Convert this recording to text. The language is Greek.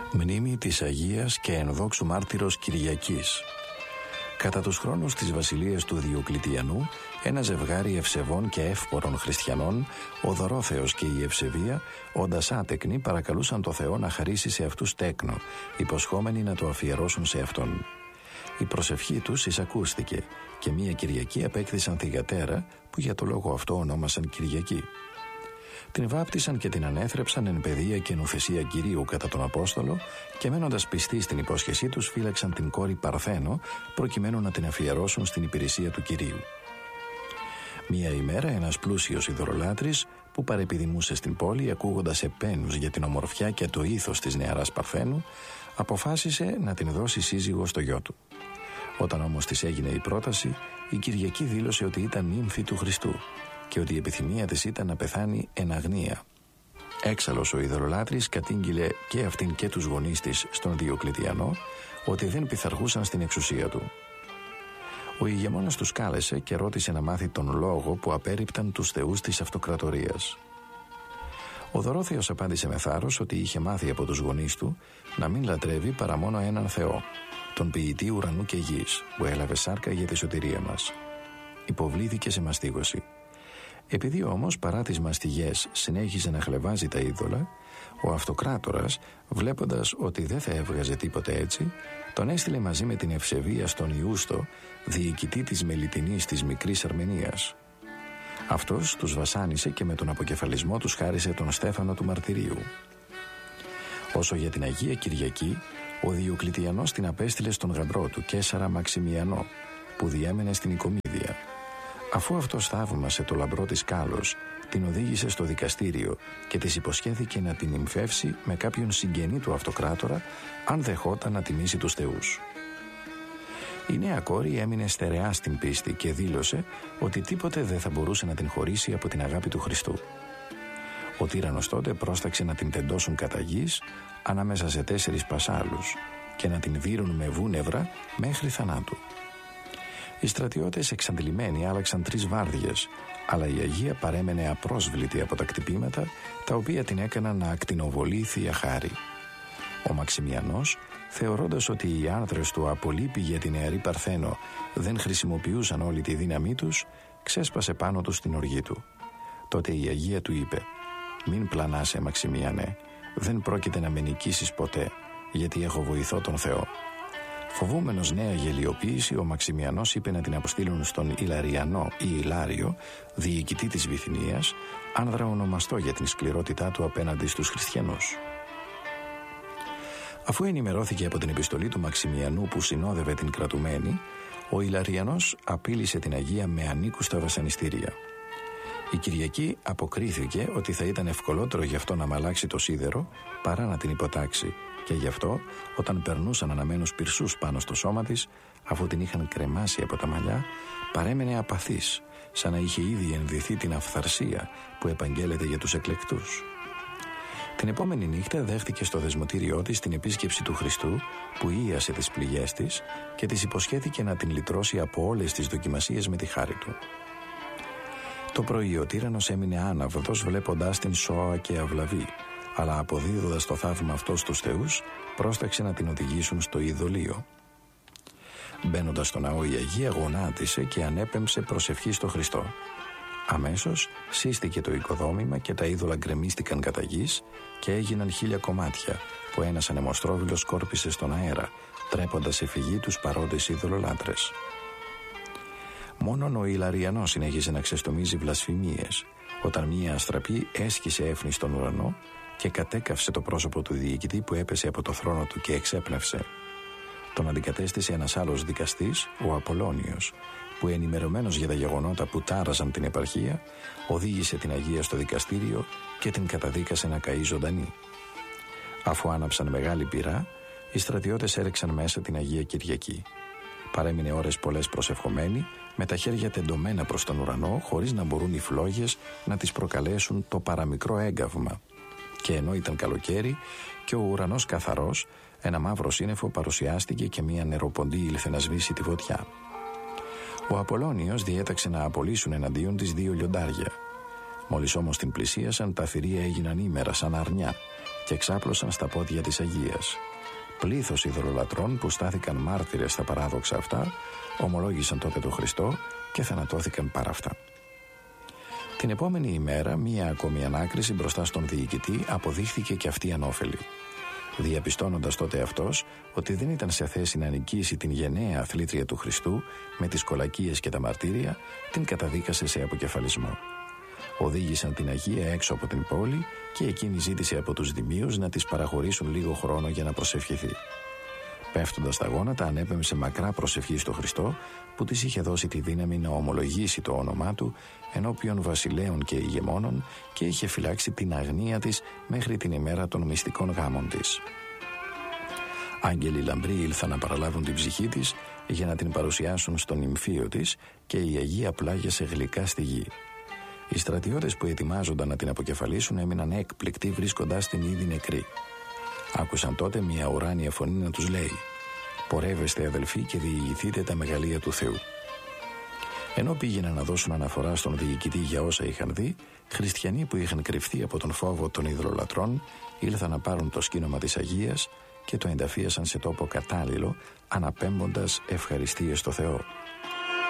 Μνήμη της Αγίας και ενδόξου μάρτυρος Κυριακής. Κατά τους χρόνους της βασιλείας του Διοκλητιανού, ένα ζευγάρι ευσεβών και εύπορων χριστιανών, ο Δωρόθεος και η Ευσεβία, όντας άτεκνοι, παρακαλούσαν το Θεό να χαρίσει σε αυτούς τέκνο, υποσχόμενοι να το αφιερώσουν σε Αυτόν. Η προσευχή τους εισακούστηκε και μία Κυριακή απέκτησαν θυγατέρα, που για το λόγο αυτό ονόμασαν Κυριακή. Την βάπτισαν και την ανέθρεψαν εν παιδεία και νουθεσία Κυρίου κατά τον Απόστολο, και μένοντας πιστοί στην υπόσχεσή τους φύλαξαν την κόρη Παρθένο, προκειμένου να την αφιερώσουν στην υπηρεσία του Κυρίου. Μία ημέρα ένας πλούσιος ειδωλολάτρης, που παρεπιδημούσε στην πόλη ακούγοντας επένους για την ομορφιά και το ήθος της νεαράς Παρθένου, αποφάσισε να την δώσει σύζυγο στο γιο του. Όταν όμως της έγινε η πρόταση, η Κυριακή δήλωσε ότι ήταν νύμφη του Χριστού και ότι η επιθυμία της ήταν να πεθάνει εν αγνία. Έξαλλος ο ειδωλολάτρης κατήγγειλε και αυτήν και τους γονείς της στον Διοκλητιανό ότι δεν πειθαρχούσαν στην εξουσία του. Ο ηγεμόνας τους κάλεσε και ρώτησε να μάθει τον λόγο που απέρριπταν τους θεούς της αυτοκρατορίας. Ο Δωρόθεος απάντησε με θάρρος ότι είχε μάθει από τους γονείς του να μην λατρεύει παρά μόνο έναν Θεό, τον ποιητή ουρανού και γης, που έλαβε σάρκα για τη σωτηρία μας. Υποβλήθηκε σε μαστίγωση. Επειδή όμως παρά τις μαστιγές συνέχιζε να χλεβάζει τα είδωλα, ο αυτοκράτορας, βλέποντας ότι δεν θα έβγαζε τίποτε έτσι, τον έστειλε μαζί με την Ευσεβία στον Ιούστο, διοικητή της Μελιτινής της Μικρής Αρμενίας. Αυτός τους βασάνισε και με τον αποκεφαλισμό τους χάρισε τον Στέφανο του Μαρτυρίου. Όσο για την Αγία Κυριακή, ο Διοκλητιανός την απέστειλε στον γαμπρό του Καίσαρα Μαξιμιανό, που διέμενε στην Οικομίδια. Αφού αυτός θαύμασε το λαμπρό της κάλος, την οδήγησε στο δικαστήριο και της υποσχέθηκε να την νυμφεύσει με κάποιον συγγενή του αυτοκράτορα, αν δεχόταν να τιμήσει τους θεούς. Η νέα κόρη έμεινε στερεά στην πίστη και δήλωσε ότι τίποτε δεν θα μπορούσε να την χωρίσει από την αγάπη του Χριστού. Ο τύραννος τότε πρόσταξε να την τεντώσουν κατά γης ανάμεσα σε 4 πασάλους και να την δείρουν με βούνευρα μέχρι θανάτου. Οι στρατιώτες εξαντλημένοι άλλαξαν 3 βάρδιες, αλλά η Αγία παρέμενε απρόσβλητη από τα κτυπήματα, τα οποία την έκαναν να ακτινοβολεί Θεία Χάρη. Ο Μαξιμιανός, θεωρώντας ότι οι άνδρες του απολύπη για την νεαρή Παρθένο δεν χρησιμοποιούσαν όλη τη δύναμή τους, ξέσπασε πάνω τους την οργή του. Τότε η Αγία του είπε: «Μην πλανάσαι, Μαξιμιανέ, δεν πρόκειται να με νικήσεις ποτέ, γιατί έχω βοηθό τον Θεό». Φοβούμενος νέα γελιοποίηση, ο Μαξιμιανός είπε να την αποστείλουν στον Ιλαριανό ή Ιλάριο, διοικητή της Βυθινίας, άνδρα ονομαστό για την σκληρότητά του απέναντι στους χριστιανούς. Αφού ενημερώθηκε από την επιστολή του Μαξιμιανού που συνόδευε την κρατουμένη, ο Ιλαριανός απείλησε την Αγία με ανήκουστα βασανιστήρια. Η Κυριακή αποκρίθηκε ότι θα ήταν ευκολότερο γι' αυτό να μαλάξει το σίδερο παρά να την υποτάξει, και γι' αυτό όταν περνούσαν αναμένους πυρσούς πάνω στο σώμα της, αφού την είχαν κρεμάσει από τα μαλλιά, παρέμενε απαθής, σαν να είχε ήδη ενδυθεί την αυθαρσία που επαγγέλλεται για τους εκλεκτούς. Την επόμενη νύχτα δέχτηκε στο δεσμοτήριό της την επίσκεψη του Χριστού, που ίασε τις πληγές της και της υποσχέθηκε να την λυτρώσει από όλες τις δοκιμασίες με τη χάρη του. Το πρωί ο τύραννος έμεινε άναυδος βλέποντάς την σώα και αυλαβή, αλλά αποδίδοντας το θαύμα αυτό στους θεούς, πρόσταξε να την οδηγήσουν στο ειδωλείο. Μπαίνοντας στο ναό, η Αγία γονάτισε και ανέπεμψε προσευχή στο Χριστό. Αμέσως σύστηκε το οικοδόμημα και τα είδωλα γκρεμίστηκαν κατά γης και έγιναν 1000 κομμάτια, που ένας ανεμοστρόβιλος σκόρπισε στον αέρα, τρέποντας σε φυγή τους παρόντες ειδωλολάτρες. Μόνον ο Ιλαριανός συνέχισε να ξεστομίζει βλασφημίες, όταν μία αστραπή έσκησε έφνη στον ουρανό και κατέκαυσε το πρόσωπο του διοικητή, που έπεσε από το θρόνο του και εξέπνευσε. Τον αντικατέστησε ένας άλλος δικαστής, ο Απολώνιος, που ενημερωμένος για τα γεγονότα που τάραζαν την επαρχία, οδήγησε την Αγία στο δικαστήριο και την καταδίκασε να καεί ζωντανή. Αφού άναψαν μεγάλη πυρά, οι στρατιώτες έριξαν μέσα την Αγία Κυριακή. Παρέμεινε ώρες πολλές προσευχομένη, με τα χέρια τεντωμένα προς τον ουρανό, χωρίς να μπορούν οι φλόγες να της προκαλέσουν το παραμικρό έγκαυμα. Και ενώ ήταν καλοκαίρι και ο ουρανός καθαρός, ένα μαύρο σύννεφο παρουσιάστηκε και μία νεροποντή ήλθε να σβήσει τη φωτιά. Ο Απολώνιος διέταξε να απολύσουν εναντίον της 2 λιοντάρια. Μόλις όμως την πλησίασαν, τα θηρία έγιναν ήμερα σαν αρνιά και ξάπλωσαν στα πόδια της Αγίας. Πλήθος ειδωλολατρών που στάθηκαν μάρτυρες στα παράδοξα αυτά, ομολόγησαν τότε τον Χριστό και θανατώθηκαν παρά αυτά. Την επόμενη ημέρα, μία ακόμη ανάκριση μπροστά στον διοικητή αποδείχθηκε και αυτή ανώφελη. Διαπιστώνοντας τότε αυτός ότι δεν ήταν σε θέση να νικήσει την γενναία αθλήτρια του Χριστού με τις κολακίες και τα μαρτύρια, την καταδίκασε σε αποκεφαλισμό. Οδήγησαν την Αγία έξω από την πόλη και εκείνη ζήτησε από τους δημίους να της παραχωρήσουν λίγο χρόνο για να προσευχηθεί. Πέφτοντας στα γόνατα, ανέπεμψε μακρά προσευχή στο Χριστό που της είχε δώσει τη δύναμη να ομολογήσει το όνομά του ενώπιον βασιλέων και ηγεμόνων και είχε φυλάξει την αγνία της μέχρι την ημέρα των μυστικών γάμων της. Άγγελοι λαμπροί ήλθαν να παραλάβουν την ψυχή της για να την παρουσιάσουν στον νυμφίο της και η Αγία πλάγιασε γλυκά στη γη. Οι στρατιώτες που ετοιμάζονταν να την αποκεφαλίσουν έμειναν έκπληκτοι βρίσκοντας την ήδη νεκρή. Άκουσαν τότε μια ουράνια φωνή να τους λέει: «Πορεύεστε αδελφοί και διηγηθείτε τα μεγαλεία του Θεού». Ενώ πήγαιναν να δώσουν αναφορά στον διοικητή για όσα είχαν δει, χριστιανοί που είχαν κρυφθεί από τον φόβο των ειδωλολατρών ήλθαν να πάρουν το σκήνομα της Αγίας και το ενταφίασαν σε τόπο κατάλληλο, αναπέμποντας ευχαριστίες στο Θεό.